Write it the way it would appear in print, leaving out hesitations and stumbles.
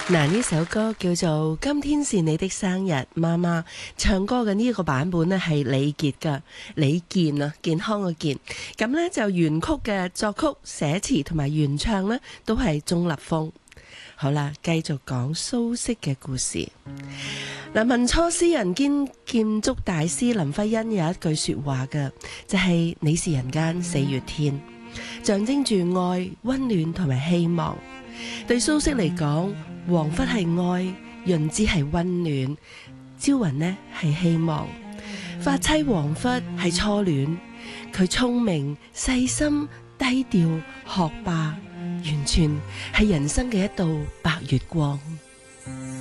嗱，呢首歌叫做《今天是你的生日》，媽媽唱歌嘅呢個版本呢係李傑嘅，李健啊，健康嘅健。咁呢就原曲嘅作曲、寫詞同埋原唱呢都係鍾立風。好啦，繼續講蘇軾嘅故事。嗱，民初詩人兼建築大師林徽因有一句說話嘅，就係你是人間四月天，象徵住愛、溫暖同埋希望。對蘇軾嚟講，黃昏係愛，潤之係溫暖，朝雲呢係希望，髮妻黃昏係初戀。佢聰明、細心、低調、學霸，完全係人生嘅一道白月光。